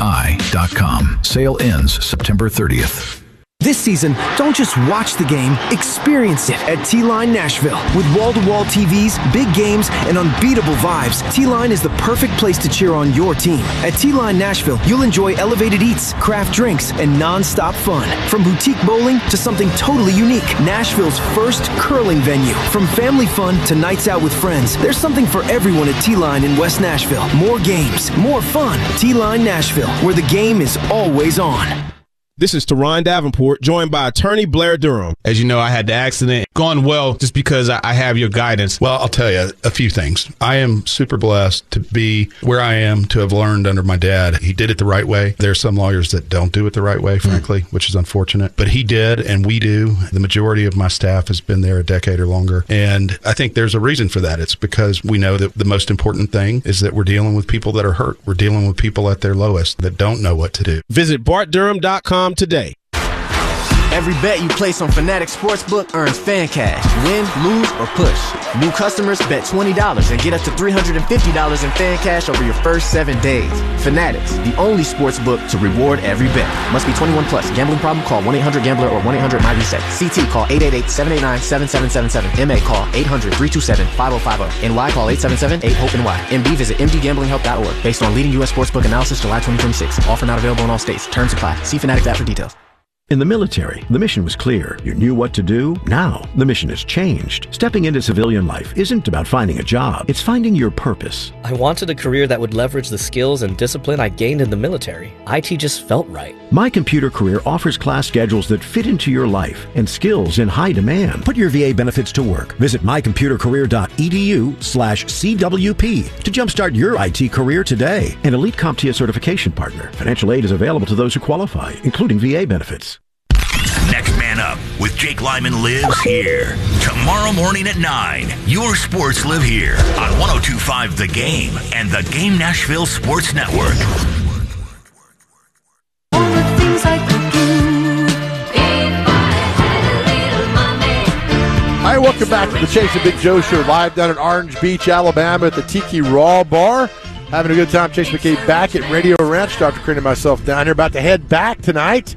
Sale ends September 30th. This season, don't just watch the game, experience it at T-Line Nashville. With wall-to-wall TVs, big games, and unbeatable vibes, T-Line is the perfect place to cheer on your team. At T-Line Nashville, you'll enjoy elevated eats, craft drinks, and non-stop fun. From boutique bowling to something totally unique, Nashville's first curling venue. From family fun to nights out with friends, there's something for everyone at T-Line in West Nashville. More games, more fun. T-Line Nashville, where the game is always on. This is Teron Davenport, joined by attorney Blair Durham. As you know, I had the accident. Gone well just because I have your guidance. Well, I'll tell you a few things. I am super blessed to be where I am, to have learned under my dad. He did it the right way. There are some lawyers that don't do it the right way, frankly, which is unfortunate. But he did, and we do. The majority of my staff has been there a decade or longer. And I think there's a reason for that. It's because we know that the most important thing is that we're dealing with people that are hurt. We're dealing with people at their lowest that don't know what to do. Visit BartDurham.com today. Every bet you place on Fanatics Sportsbook earns fan cash. Win, lose, or push. New customers bet $20 and get up to $350 in fan cash over your first 7 days. Fanatics, the only sportsbook to reward every bet. Must be 21 plus. Gambling problem? Call 1-800-GAMBLER or 1-800-MyReset. CT call 888-789-7777. MA call 800-327-5050. NY call 877-8-HOPE-NY. MD visit mdgamblinghelp.org. Based on leading U.S. sportsbook analysis July 2026. Offer not available in all states. Terms apply. See Fanatics app for details. In the military, the mission was clear. You knew what to do. Now, the mission has changed. Stepping into civilian life isn't about finding a job. It's finding your purpose. I wanted a career that would leverage the skills and discipline I gained in the military. IT just felt right. My Computer Career offers class schedules that fit into your life and skills in high demand. Put your VA benefits to work. Visit mycomputercareer.edu/CWP to jumpstart your IT career today. An elite CompTIA certification partner. Financial aid is available to those who qualify, including VA benefits. Next Man Up with Jake Lyman lives here. Tomorrow morning at 9, your sports live here on 102.5 The Game and the Game Nashville Sports Network. All the things I could do if I had a little money. right, welcome back to the Chase and Big Joe Show, live down in Orange Beach, Alabama at the Tiki Raw Bar. Having a good time. Chase McKay back at Radio Ranch. Dr. Crane and myself down here, about to head back tonight.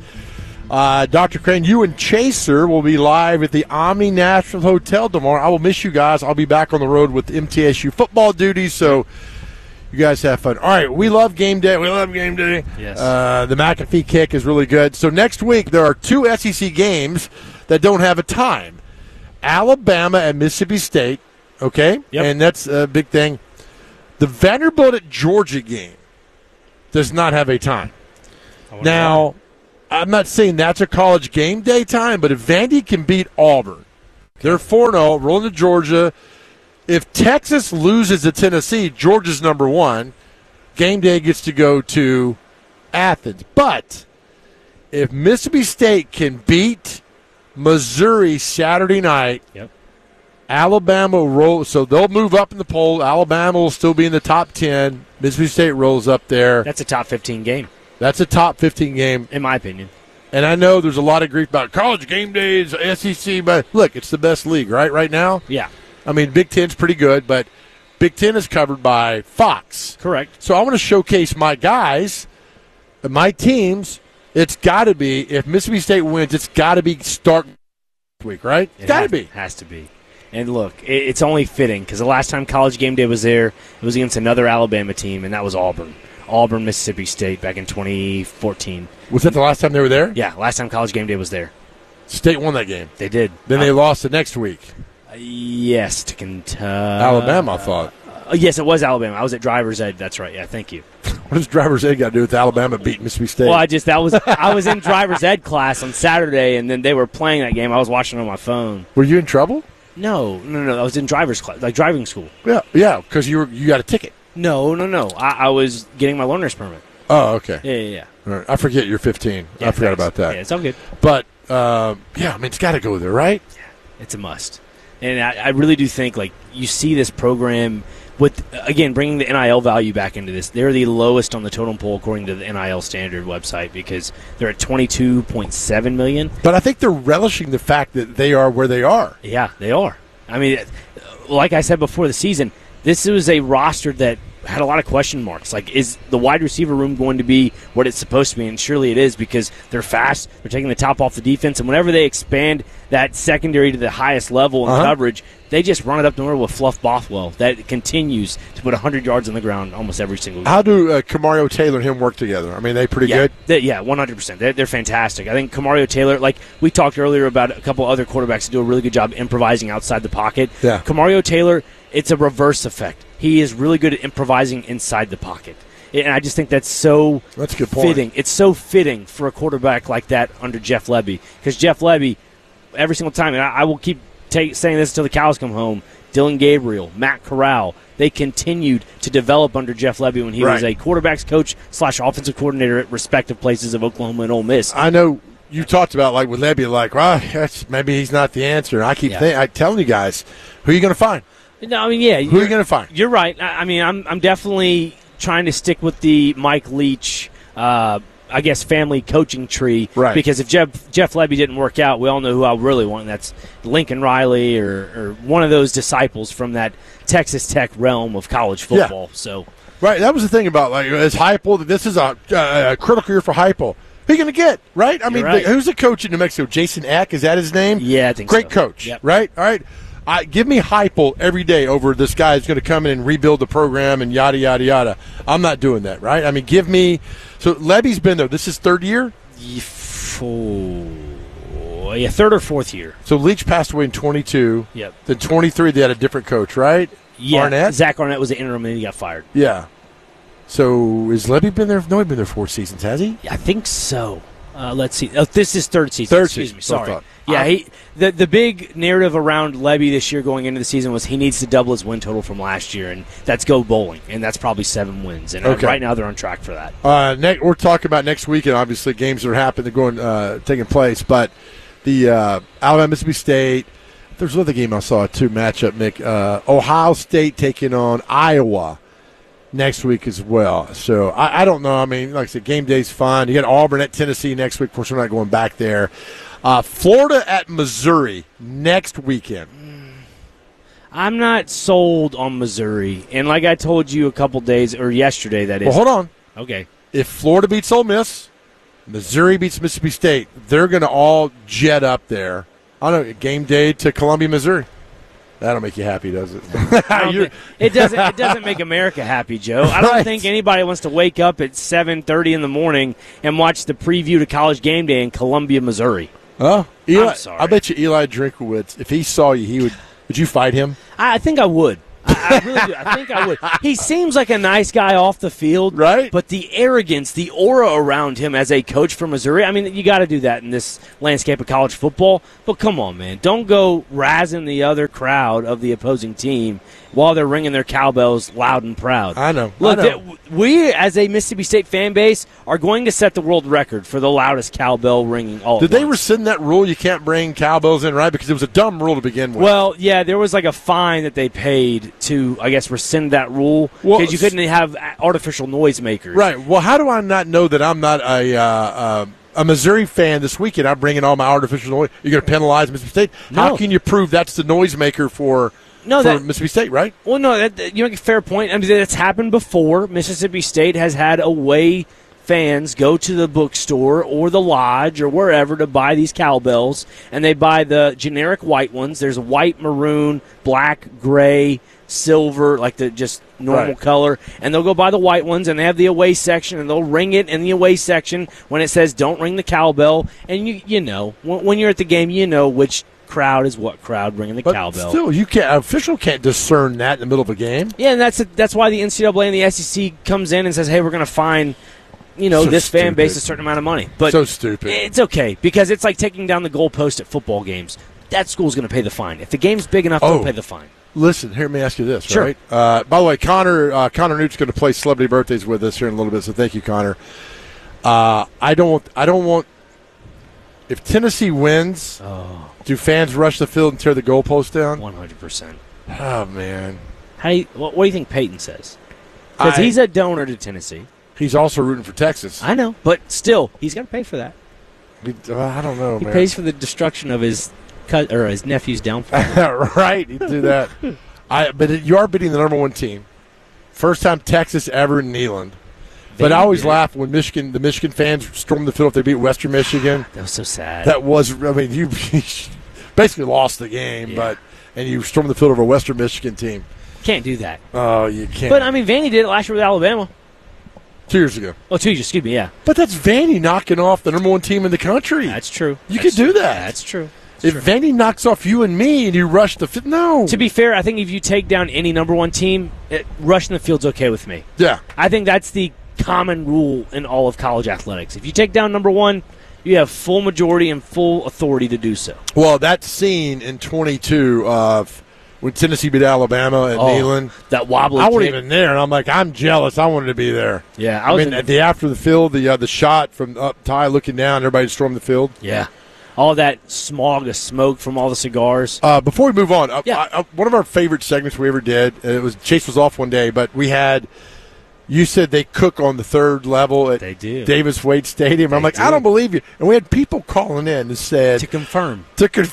Dr. Crane, you and Chaser will be live at the Omni Nashville Hotel tomorrow. I will miss you guys. I'll be back on the road with MTSU football duties, so you guys have fun. All right, we love game day. Yes. The McAfee kick is really good. So next week there are 2 SEC games that don't have a time. Alabama and Mississippi State, okay? Yep. And that's a big thing. The Vanderbilt at Georgia game does not have a time. Now, I'm not saying that's a college game day time, but if Vandy can beat Auburn, they're 4-0, rolling to Georgia. If Texas loses to Tennessee, Georgia's number 1. Game day gets to go to Athens. But if Mississippi State can beat Missouri Saturday night, Alabama will roll, so they'll move up in the poll. Alabama will still be in the top 10. Mississippi State rolls up there. That's a top 15 game. That's a top 15 game. In my opinion. And I know there's a lot of grief about college game days, SEC, but look, it's the best league, right now? Yeah. I mean, Big Ten's pretty good, but Big Ten is covered by Fox. Correct. So I want to showcase my guys, my teams. It's got to be, if Mississippi State wins, it's got to be Stark week, right? It's got to be. Has to be. And look, it's only fitting because the last time College Game Day was there, it was against another Alabama team, and that was Auburn. Auburn, Mississippi State back in 2014. Was that the last time they were there? Yeah, last time College Game Day was there. State won that game. They did. Then they lost the next week. Yes, to Kentucky. Alabama, I thought. Yes, it was Alabama. I was at driver's ed. That's right. Yeah, thank you. What does driver's ed got to do with Alabama beating Mississippi State? Well, I was in driver's ed class on Saturday, and then they were playing that game. I was watching on my phone. Were you in trouble? No. I was in driver's class, like driving school. Yeah, because you got a ticket. No. I was getting my learner's permit. Oh, okay. Yeah. All right. I forget you're 15. Yeah, I forgot about that. Yeah, it's all good. But, I mean, it's got to go there, right? Yeah, it's a must. And I really do think, like, you see this program with, again, bringing the NIL value back into this. They're the lowest on the totem pole according to the NIL Standard website because they're at $22.7 million. But I think they're relishing the fact that they are where they are. Yeah, they are. I mean, like I said before the season, this was a roster that had a lot of question marks. Like, is the wide receiver room going to be what it's supposed to be? And surely it is because they're fast. They're taking the top off the defense. And whenever they expand that secondary to the highest level in coverage, they just run it up the middle with Fluff Bothwell. That continues to put 100 yards on the ground almost every single game. How do Kamario Taylor and him work together? I mean, they pretty good? Yeah, 100%. They're fantastic. I think Kamario Taylor, like we talked earlier about a couple other quarterbacks that do a really good job improvising outside the pocket. Yeah. Kamario Taylor, it's a reverse effect. He is really good at improvising inside the pocket. And I just think that's a good point. Fitting. It's so fitting for a quarterback like that under Jeff Lebby. Because Jeff Lebby, every single time, and I will keep saying this until the cows come home, Dylan Gabriel, Matt Corral, they continued to develop under Jeff Lebby when he was a quarterbacks coach / offensive coordinator at respective places of Oklahoma and Ole Miss. I know you talked about, like, with Lebby, like, well, maybe he's not the answer. And I keep telling you guys, who are you going to find? No, I mean, yeah. Who are you going to find? You're right. I mean, I'm definitely trying to stick with the Mike Leach, I guess, family coaching tree. Right. Because if Jeff Lebby didn't work out, we all know who I really want. And that's Lincoln Riley or one of those disciples from that Texas Tech realm of college football. Yeah. So, right. That was the thing about, like, is Heupel. This is a critical year for Heupel. Who are you going to get, right? I mean, who's the coach in New Mexico? Jason Eck, is that his name? Yeah, I think Great coach, right? All right. Give me Heupel every day over this guy who's going to come in and rebuild the program and yada, yada, yada. I'm not doing that, right? I mean, give me – so Lebby's been there. This is third year? Third or fourth year. So Leach passed away in 22. Yep. Then 23, they had a different coach, right? Yeah. Arnett? Zach Arnett was the interim and he got fired. Yeah. So has Lebby been there? No, he's been there 4 seasons, has he? I think so. Let's see. Oh, this is third season. Excuse me. Sorry. Yeah, the big narrative around Lebby this year going into the season was he needs to double his win total from last year, and that's go bowling, and that's probably 7 wins. And right now they're on track for that. We're talking about next weekend, obviously, games that are happening, taking place. But the Alabama, Mississippi State, there's another game I saw, too, matchup, Nick. Ohio State taking on Iowa next week as well. So I don't know. I mean, like I said, game day's fun. You got Auburn at Tennessee next week. Of course, we're not going back there. Florida at Missouri next weekend. I'm not sold on Missouri. And like I told you a couple days, or yesterday, that is. Well, hold on. Okay. If Florida beats Ole Miss, Missouri beats Mississippi State, they're going to all jet up there. I don't know, game day to Columbia, Missouri. That'll make you happy, does it? It doesn't make America happy, Joe. I don't think anybody wants to wake up at 7:30 in the morning and watch the preview to College Game Day in Columbia, Missouri. Oh, Eli, I'm sorry. I bet you Eli Drinkowitz, if he saw you, would you fight him? I think I would. I really do. I think I would. He seems like a nice guy off the field, right? But the arrogance, the aura around him as a coach for Missouri, I mean, you got to do that in this landscape of college football. But come on, man. Don't go razzing the other crowd of the opposing team while they're ringing their cowbells loud and proud. I know. Look, we, as a Mississippi State fan base, are going to set the world record for the loudest cowbell ringing all Did at they once. rescind that rule? You can't bring cowbells in, right? Because it was a dumb rule to begin with. Well, yeah, there was like a fine that they paid to, I guess, rescind that rule because you couldn't have artificial noisemakers. Right. Well, how do I not know that I'm not a Missouri fan this weekend? I'm bringing all my artificial noise. You're going to penalize Mississippi State? No. How can you prove that's the noisemaker for Mississippi State, right? Well, no, you make a fair point. I mean, it's happened before. Mississippi State has had away fans go to the bookstore or the lodge or wherever to buy these cowbells, and they buy the generic white ones. There's white, maroon, black, gray, silver, like the just normal color, and they'll go buy the white ones, and they have the away section, and they'll ring it in the away section when it says don't ring the cowbell, and you know when you're at the game, you know which crowd is what crowd ringing the cowbell. Still, an official can't discern that in the middle of a game. Yeah, and that's why the NCAA and the SEC comes in and says, hey, we're going to fine this fan base a certain amount of money. But so stupid. It's okay because it's like taking down the goalpost at football games. That school's going to pay the fine. If the game's big enough, they'll pay the fine. Listen, here, let me ask you this, Sure. right? By the way, Connor Newt's going to play Celebrity Birthdays with us here in a little bit, so thank you, Connor. I don't want if Tennessee wins, do fans rush the field and tear the goalpost down? 100%. Oh, man. What do you think Peyton says? Because he's a donor to Tennessee. He's also rooting for Texas. I know, but still, he's got to pay for that. I don't know, He man. pays for the destruction of his nephew's downfall. Right, you do that. But you are beating the number one team. First time Texas ever in Neyland. But I always laugh when the Michigan fans storm the field if they beat Western Michigan. That was so sad. That was, I mean, you basically lost the game, and you stormed the field over a Western Michigan team. Can't do that. Oh, you can't. But, I mean, Vandy did it last year with Alabama. 2 years ago. Oh, 2 years, excuse me, yeah. But that's Vandy knocking off the number one team in the country. That's true. You could do that. Yeah, that's true. If Vandy knocks off you and me and you rush the field, no. To be fair, I think if you take down any number one team, rushing the field's okay with me. Yeah. I think that's the common rule in all of college athletics. If you take down number one, you have full majority and full authority to do so. Well, that scene in 22 of when Tennessee beat Alabama at Neyland. That wobbly I wasn't kick. even there, and I'm like, I'm jealous. I wanted to be there. Yeah, I mean, the after the field, the shot from up high looking down, everybody stormed the field. Yeah. All that smog of smoke from all the cigars. Before we move on, one of our favorite segments we ever did, it was Chase was off one day, but we had, you said they cook on the third level at Davis Wade Stadium. I'm like, I don't believe you. And we had people calling in and said. To confirm.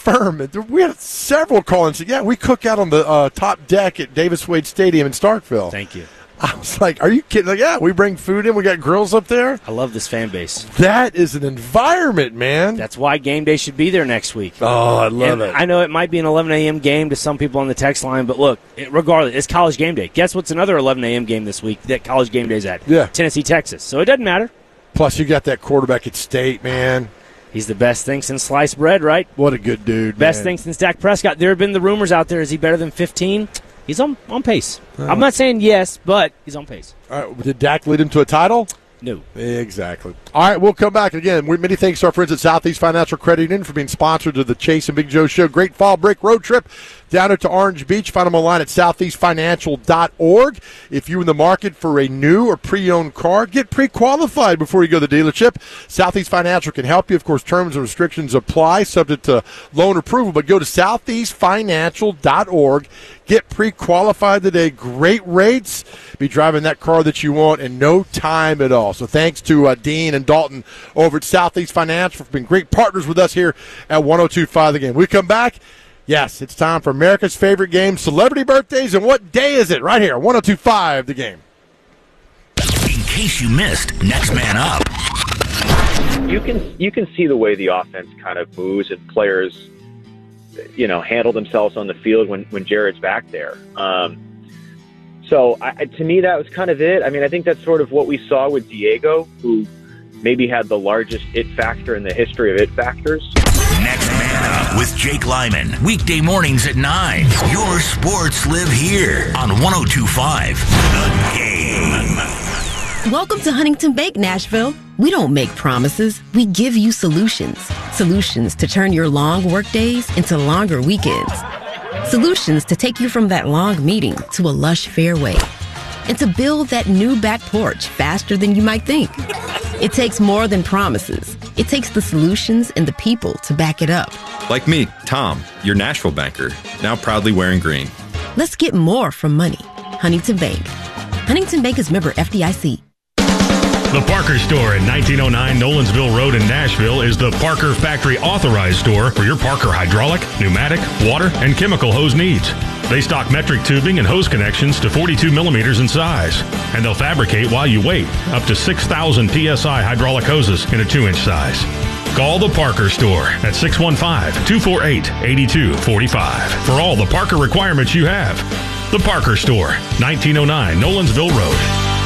We had several call in and said, yeah, we cook out on the top deck at Davis Wade Stadium in Starkville. Thank you. I was like, are you kidding? Like, yeah, we bring food in. We got grills up there. I love this fan base. That is an environment, man. That's why game day should be there next week. Oh, I love it. I know it might be an 11 a.m. game to some people on the text line, but look, regardless, it's college game day. Guess what's another 11 a.m. game this week that college game day's at? Yeah. Tennessee, Texas. So it doesn't matter. Plus, you got that quarterback at State, man. He's the best thing since sliced bread, right? What a good dude, Best man. thing since Dak Prescott. There have been the rumors out there, is he better than 15? He's on pace. I'm not saying yes, but he's on pace. All right, did Dak lead him to a title? No. Exactly. All right, we'll come back again. Many thanks to our friends at Southeast Financial Credit Union for being sponsored to the Chase and Big Joe Show. Great fall break road trip down to Orange Beach. Find them online at southeastfinancial.org. If you're in the market for a new or pre-owned car, get pre-qualified before you go to the dealership. Southeast Financial can help you. Of course, terms and restrictions apply, subject to loan approval, but go to southeastfinancial.org. Get pre-qualified today. Great rates. Be driving that car that you want in no time at all. So thanks to Dean and Dalton over at Southeast Financial for being great partners with us here at 102.5 The Game. We come back. Yes, it's time for America's favorite game, celebrity birthdays, and what day is it? Right here, 102.5 The Game. In case you missed, next man up. You can see the way the offense kind of moves and players, handle themselves on the field when Jared's back there. So to me, that was kind of it. I mean, I think that's sort of what we saw with Diego, who maybe had the largest it factor in the history of it factors. Next man up with Jake Lyman. Weekday mornings at 9. Your sports live here on 102.5 The Game. Welcome to Huntington Bank, Nashville. We don't make promises. We give you solutions. Solutions to turn your long work days into longer weekends. Solutions to take you from that long meeting to a lush fairway. And to build that new back porch faster than you might think. It takes more than promises. It takes the solutions and the people to back it up. Like me, Tom, your Nashville banker, now proudly wearing green. Let's get more from money. Huntington Bank. Huntington Bank is member FDIC. The Parker Store at 1909 Nolensville Road in Nashville is the Parker Factory Authorized Store for your Parker hydraulic, pneumatic, water, and chemical hose needs. They stock metric tubing and hose connections to 42 millimeters in size, and they'll fabricate while you wait up to 6,000 PSI hydraulic hoses in a 2-inch size. Call the Parker Store at 615-248-8245 for all the Parker requirements you have. The Parker Store, 1909 Nolensville Road.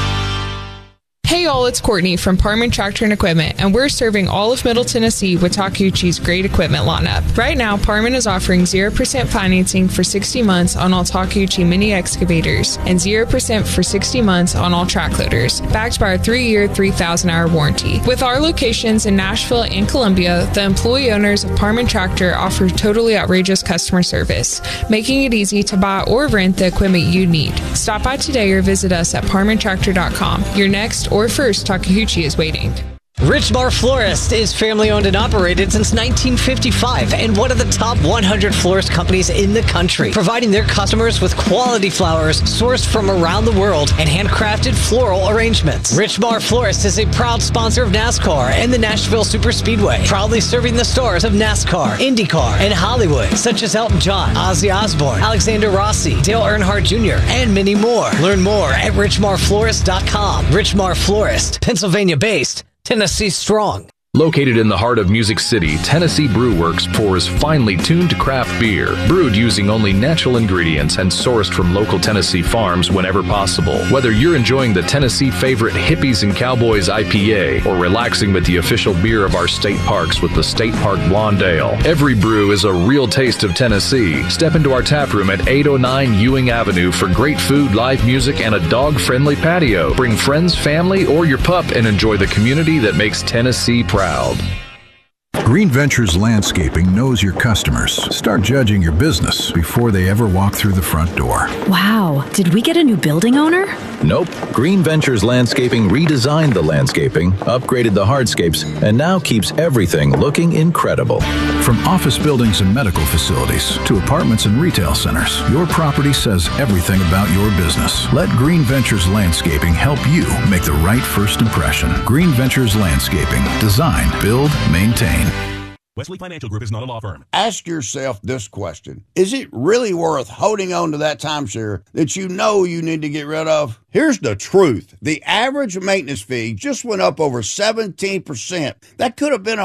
Hey y'all, it's Courtney from Parman Tractor and Equipment, and we're serving all of Middle Tennessee with Takeuchi's great equipment lineup. Right now, Parman is offering 0% financing for 60 months on all Takeuchi mini excavators and 0% for 60 months on all track loaders, backed by our 3-year, 3,000-hour warranty. With our locations in Nashville and Columbia, the employee owners of Parman Tractor offer totally outrageous customer service, making it easy to buy or rent the equipment you need. Stop by today or visit us at parmantractor.com. Your next or first Takeuchi is waiting. Richmar Florist is family-owned and operated since 1955 and one of the top 100 florist companies in the country, providing their customers with quality flowers sourced from around the world and handcrafted floral arrangements. Richmar Florist is a proud sponsor of NASCAR and the Nashville Superspeedway, proudly serving the stars of NASCAR, IndyCar, and Hollywood, such as Elton John, Ozzy Osbourne, Alexander Rossi, Dale Earnhardt Jr., and many more. Learn more at richmarflorist.com. Richmar Florist, Pennsylvania-based, Tennessee strong. Located in the heart of Music City, Tennessee Brew Works pours finely tuned craft beer, brewed using only natural ingredients and sourced from local Tennessee farms whenever possible. Whether you're enjoying the Tennessee favorite Hippies and Cowboys IPA or relaxing with the official beer of our state parks with the State Park Blonde Ale, every brew is a real taste of Tennessee. Step into our tap room at 809 Ewing Avenue for great food, live music, and a dog-friendly patio. Bring friends, family, or your pup and enjoy the community that makes Tennessee proud. Green Ventures Landscaping knows your customers. Start judging your business before they ever walk through the front door. Wow, did we get a new building owner? Nope. Green Ventures Landscaping redesigned the landscaping, upgraded the hardscapes, and now keeps everything looking incredible. From office buildings and medical facilities to apartments and retail centers, your property says everything about your business. Let Green Ventures Landscaping help you make the right first impression. Green Ventures Landscaping. Design, build, maintain. Wesley Financial Group is not a law firm. Ask yourself this question. Is it really worth holding on to that timeshare that you know you need to get rid of? Here's the truth. The average maintenance fee just went up over 17%. That could have been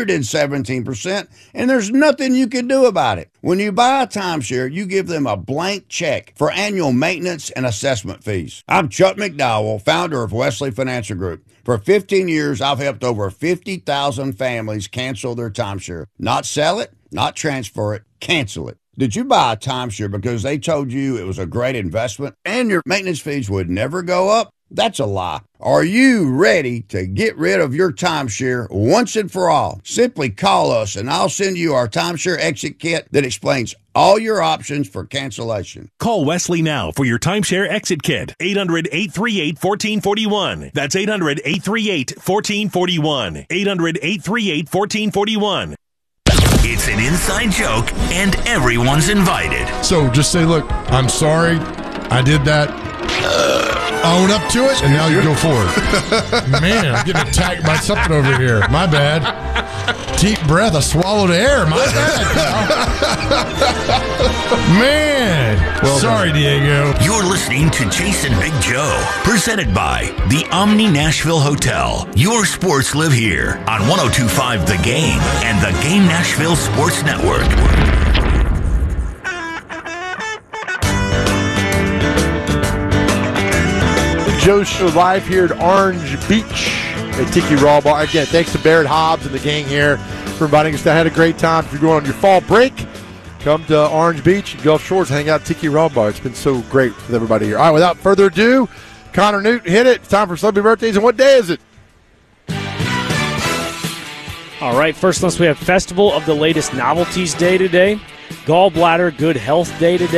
117%, and there's nothing you can do about it. When you buy a timeshare, you give them a blank check for annual maintenance and assessment fees. I'm Chuck McDowell, founder of Wesley Financial Group. For 15 years, I've helped over 50,000 families cancel their timeshare. Not sell it, not transfer it, cancel it. Did you buy a timeshare because they told you it was a great investment and your maintenance fees would never go up? That's a lie. Are you ready to get rid of your timeshare once and for all? Simply call us and I'll send you our timeshare exit kit that explains all your options for cancellation. Call Wesley now for your timeshare exit kit. 800-838-1441. That's 800-838-1441. 800-838-1441. It's an inside joke, and everyone's invited. So just say, look, I'm sorry, I did that. Own up to it, and now you go forward. Man, I'm getting attacked by something over here. My bad. Deep breath. I swallowed air. My bad. Man. Well, sorry, Diego. You're listening to Jason Big Joe, presented by the Omni Nashville Hotel. Your sports live here on 102.5 The Game and the Game Nashville Sports Network. Big Joe Show live here at Orange Beach at Tiki Raw Bar. Again, thanks to Barrett Hobbs and the gang here for inviting us. I had a great time. If you're going on your fall break, come to Orange Beach and Gulf Shores, hang out at Tiki Raw Bar. It's been so great with everybody here. All right, without further ado, Connor Newton, hit it. It's time for celebrity birthdays. And what day is it? All right, first on us we have Festival of the Latest Novelties Day today, Gallbladder Good Health Day today.